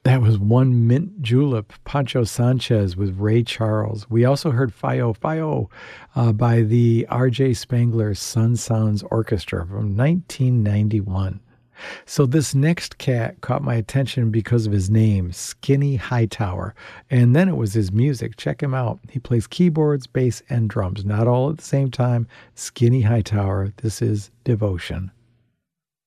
That was One Mint Julep, Pancho Sanchez with Ray Charles. We also heard Fio Fio by the R.J. Spangler Sun Sounds Orchestra from 1991. So this next cat caught my attention because of his name, Skinny Hightower. And then it was his music. Check him out. He plays keyboards, bass, and drums, not all at the same time. Skinny Hightower. This is Devotion.